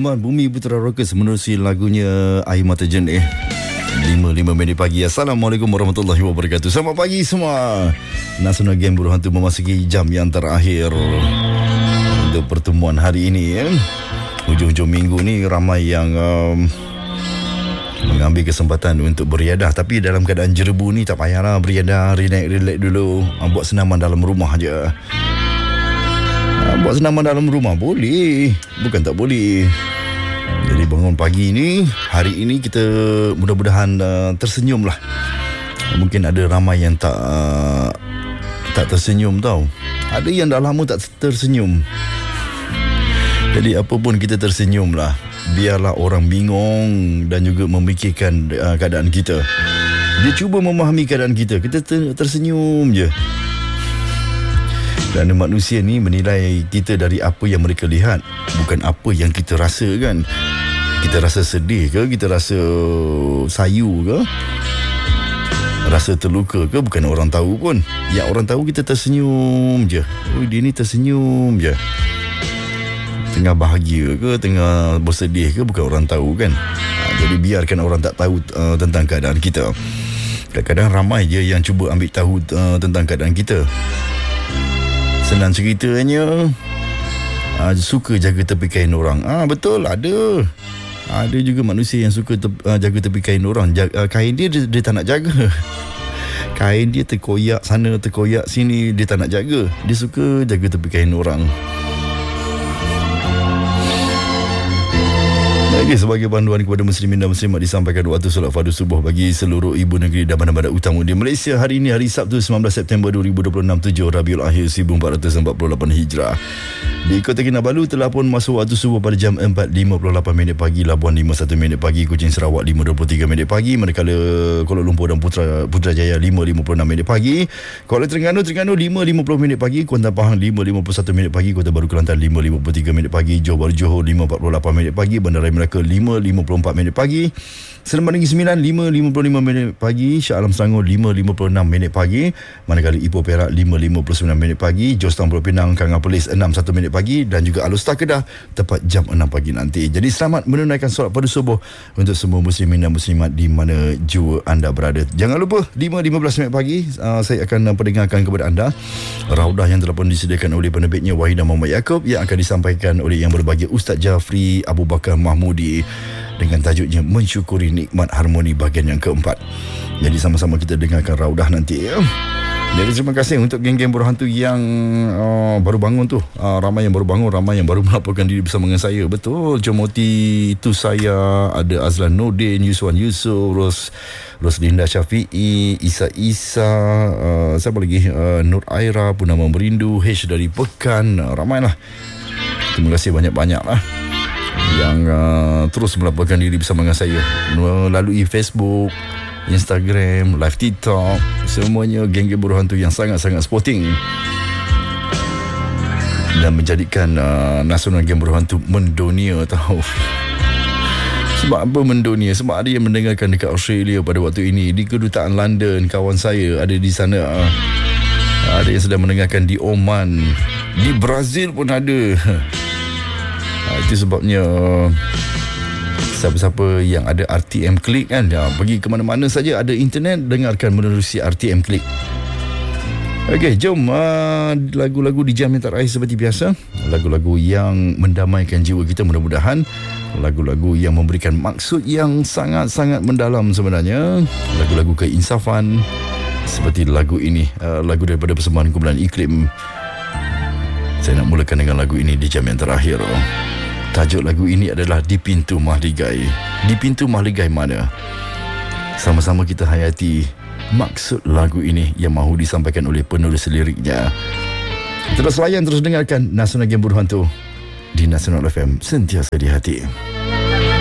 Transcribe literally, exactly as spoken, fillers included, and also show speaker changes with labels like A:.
A: Muhammad Bumi Putra Rockers menerusi lagunya Air Mata Jernih. lima lima minit pagi. Assalamualaikum warahmatullahi wabarakatuh. Selamat pagi semua. Nasional Game Buruh Hantu memasuki jam yang terakhir untuk pertemuan hari ini ya. Hujung-hujung minggu ni ramai yang um, mengambil kesempatan untuk beriadah. Tapi dalam keadaan jerebu ni tak payahlah beriadah, relax-relax dulu. Buat senaman dalam rumah je. Buat senaman dalam rumah boleh, bukan tak boleh. Jadi bangun pagi ni, hari ini kita mudah-mudahan uh, tersenyum lah. Mungkin ada ramai yang tak uh, tak tersenyum tau. Ada yang dah lama tak tersenyum. Jadi apa pun kita tersenyum lah. Biarlah orang bingung dan juga memikirkan uh, keadaan kita. Dia cuba memahami keadaan kita. Kita ter- tersenyum je. Kerana manusia ni menilai kita dari apa yang mereka lihat, bukan apa yang kita rasa kan. Kita rasa sedih ke, kita rasa sayu ke, rasa terluka ke, bukan orang tahu pun. Yang orang tahu kita tersenyum je. Oh, dia ni tersenyum je. Tengah bahagia ke, tengah bersedih ke, bukan orang tahu kan. Ha, jadi biarkan orang tak tahu uh, tentang keadaan kita. Kadang-kadang ramai je yang cuba ambil tahu uh, tentang keadaan kita. Senang ceritanya, uh, suka jaga tepi kain orang. Ah betul, ada. Ada juga manusia yang suka te- uh, jaga tepi kain orang. Jaga, uh, kain dia, dia dia tak nak jaga. Kain dia terkoyak sana, terkoyak sini, dia tak nak jaga. Dia suka jaga tepi kain orang. Lagi sebagai panduan kepada muslimin dan muslimat disampaikan waktu solat fardu subuh bagi seluruh ibu negeri dan bandar-bandar utama di Malaysia. Hari ini hari Sabtu sembilan belas September dua ribu dua puluh enam, tujuh Rabiul Akhir seribu empat ratus empat puluh lapan Hijrah. Di Kota Kinabalu telah pun masuk waktu subuh pada jam empat lima puluh lapan minit pagi, Labuan lima puluh satu minit pagi, Kuching Sarawak lima dua puluh tiga minit pagi, manakala Kuala Lumpur dan Putra, Putrajaya lima lima puluh enam minit pagi, Kuala Terengganu Terengganu lima lima puluh minit pagi, Kuantan Pahang lima lima puluh satu minit pagi, Kota Baru Kelantan lima lima puluh tiga minit pagi, Johor Baru Johor lima empat puluh lapan minit pagi, Bandaraya Melaka lima lima puluh empat minit pagi, Seremban Negeri Sembilan lima lima puluh lima minit pagi, Shah Alam Selangor lima lima puluh enam minit pagi, manakala Ipoh Perak lima lima puluh sembilan minit pagi, Jos Pulau Pinang Kangar Perlis enam satu minit pagi, dan juga Alor Setar Kedah tepat jam enam pagi nanti. Jadi selamat menunaikan solat pada subuh untuk semua muslimin dan muslimat di mana jua anda berada. Jangan lupa lima lima belas minit pagi uh, saya akan uh, perdengarkan kepada anda raudah yang telah pun disediakan oleh penerbitnya Wahidah Muhammad Yaakob yang akan disampaikan oleh yang berbahagia Ustaz Jafri Abu Bakar Mahmudi dengan tajuknya Mensyukuri Nikmat Harmoni bahagian yang keempat. Jadi sama-sama kita dengarkan raudah nanti ya. Jadi terima kasih untuk geng-geng Buruh Hantu yang uh, baru bangun tu. Uh, ramai yang baru bangun, ramai yang baru melaporkan diri bersama dengan saya. Betul, Jomoti itu saya, ada Azlan Nordin, Yuswan Yusof, Ros Roslinda Syafi'i, Isa Isa, uh, siapa lagi? Uh, Nur Aira, Purnama Merindu, H dari Pekan. Uh, ramailah. Terima kasih banyak-banyak lah yang uh, terus melaporkan diri bersama dengan saya melalui Facebook, Instagram, live TikTok. Semuanya geng-geng Buruh Hantu yang sangat-sangat sporting dan menjadikan uh, Nasional Game Buruh Hantu mendunia tahu. Sebab apa mendunia? Sebab ada yang mendengarkan dekat Australia pada waktu ini, di kedutaan London, kawan saya ada di sana. Uh, ada yang sedang mendengarkan di Oman, di Brazil pun ada. Uh, itu sebabnya uh, siapa-siapa yang ada R T M Click kan, ya, pergi ke mana-mana saja ada internet, dengarkan menerusi R T M Click. Okey, jom uh, lagu-lagu di jam yang terakhir seperti biasa. Lagu-lagu yang mendamaikan jiwa kita mudah-mudahan. Lagu-lagu yang memberikan maksud yang sangat-sangat mendalam sebenarnya. Lagu-lagu keinsafan seperti lagu ini, uh, lagu daripada persembahan kumpulan Iklim. Saya nak mulakan dengan lagu ini di jam yang terakhir. Oh. Tajuk lagu ini adalah Di Pintu Mahligai. Di Pintu Mahligai mana? Sama-sama kita hayati maksud lagu ini yang mahu disampaikan oleh penulis liriknya. Terus layan, terus dengarkan Nasional Game Buruh Hantu di Nasional F M, sentiasa di hati.